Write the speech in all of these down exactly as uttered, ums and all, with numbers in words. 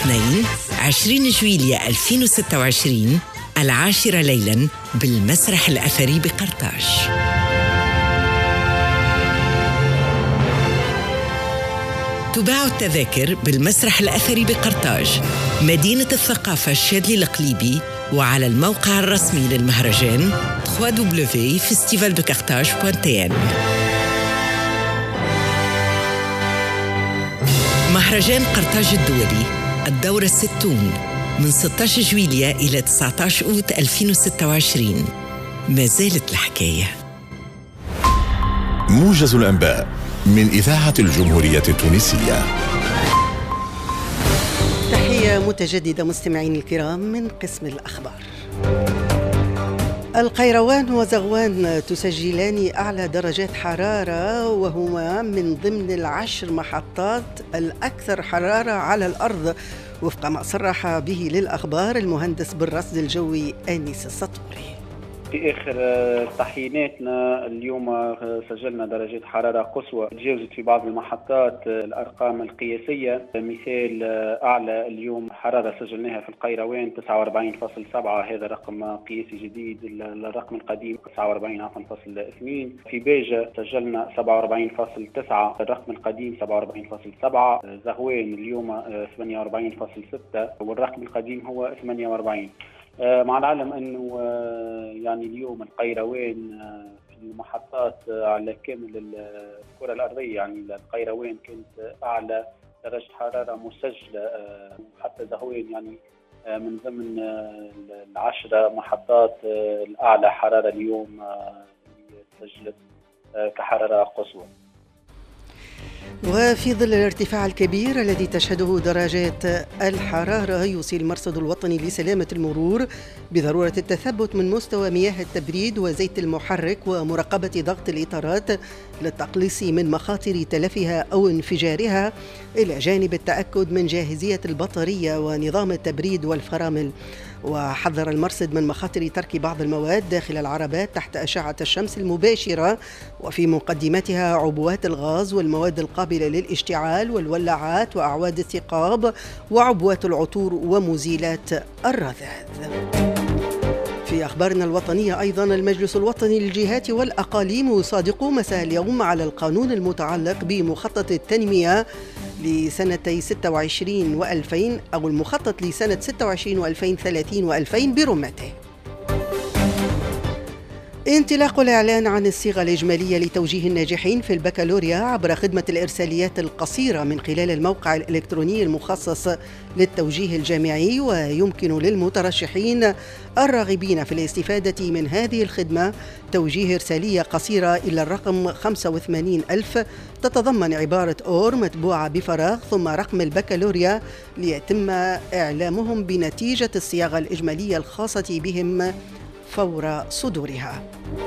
الاثنين عشرين جويلية ألفين وستة وعشرين العاشرة ليلاً بالمسرح الأثري بقرطاج. تباع التذاكر بالمسرح الأثري بقرطاج، مدينة الثقافة الشاذلي القليبي، وعلى الموقع الرسمي للمهرجان دبليو دبليو دبليو دوت فيستيفال دو كارتاج دوت تي ان. مهرجان قرطاج الدولي الدورة الستون من ستة عشر جويلية إلى تسعة عشر أوت ألفين وستة وعشرين. ما زالت الحكاية. موجز الأنباء من إذاعة الجمهورية التونسية. تحية متجددة مستمعين الكرام من قسم الأخبار. القيروان وزغوان تسجلان أعلى درجات حرارة، وهما من ضمن العشر محطات الأكثر حرارة على الأرض، وفق ما صرح به للأخبار المهندس بالرصد الجوي آنيس السطوري. في آخر تحييناتنا اليوم سجلنا درجات حرارة قصوى تجاوزت في بعض المحطات الأرقام القياسية. مثال أعلى اليوم حرارة سجلناها في القيروان تسعة وأربعين فاصلة سبعة، هذا رقم قياسي جديد. الرقم القديم تسعة وأربعين فاصلة اثنين. في باجة سجلنا سبعة وأربعين فاصلة تسعة، الرقم القديم سبعة وأربعين فاصلة سبعة. زغوان اليوم ثمانية وأربعين فاصلة ستة والرقم القديم هو ثمانية وأربعين. مع العلم أنه يعني اليوم القيروان في المحطات على كامل الكرة الأرضية، يعني القيروان كانت أعلى درجة حرارة مسجلة، حتى زغوان يعني من ضمن العشرة محطات الأعلى حرارة اليوم سجلت كحرارة قصوى. وفي ظل الارتفاع الكبير الذي تشهده درجات الحرارة، يوصي المرصد الوطني لسلامة المرور بضرورة التثبت من مستوى مياه التبريد وزيت المحرك ومراقبة ضغط الإطارات للتقليص من مخاطر تلفها أو انفجارها، إلى جانب التأكد من جاهزية البطارية ونظام التبريد والفرامل. وحذر المرصد من مخاطر ترك بعض المواد داخل العربات تحت أشعة الشمس المباشرة، وفي مقدمتها عبوات الغاز والمواد القابلة للاشتعال والولاعات وأعواد الثقاب وعبوات العطور ومزيلات الرذاذ. في أخبارنا الوطنية أيضا، المجلس الوطني للجهات والأقاليم يصادق مساء اليوم على القانون المتعلق بمخطط التنمية لسنتي ستة وعشرين وألفين أو المخطط لسنة ستة وعشرين وألفين ثلاثين وألفين برمته. انطلاق الإعلان عن الصيغة الإجمالية لتوجيه الناجحين في البكالوريا عبر خدمة الإرساليات القصيرة من خلال الموقع الإلكتروني المخصص للتوجيه الجامعي، ويمكن للمترشحين الراغبين في الاستفادة من هذه الخدمة توجيه إرسالية قصيرة إلى الرقم خمسة وثمانين ألف تتضمن عبارة أور متبوعة بفراغ ثم رقم البكالوريا، ليتم إعلامهم بنتيجة الصياغة الإجمالية الخاصة بهم فور صدورها.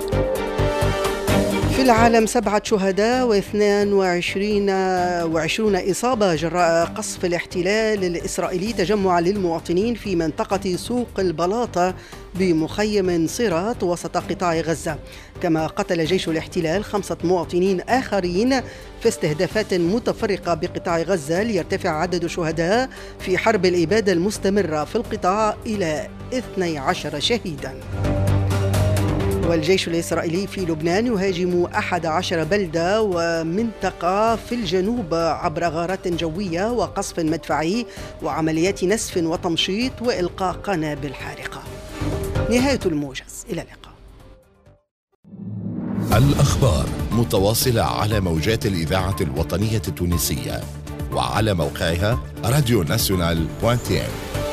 في العالم سبعة شهداء واثنان وعشرين وعشرون إصابة جراء قصف الاحتلال الإسرائيلي تجمع للمواطنين في منطقة سوق البلاطة بمخيم صيرات وسط قطاع غزة. كما قتل جيش الاحتلال خمسة مواطنين آخرين في استهدافات متفرقة بقطاع غزة، ليرتفع عدد الشهداء في حرب الإبادة المستمرة في القطاع إلى اثني عشر شهيداً. والجيش الإسرائيلي في لبنان يهاجم أحد عشر بلدة ومنطقة في الجنوب عبر غارات جوية وقصف مدفعي وعمليات نسف وتمشيط وإلقاء قنابل حارقة. نهاية الموجز، إلى اللقاء. الأخبار متواصلة على موجات الإذاعة الوطنية التونسية وعلى موقعها راديو ناسيونال دوت تي ان.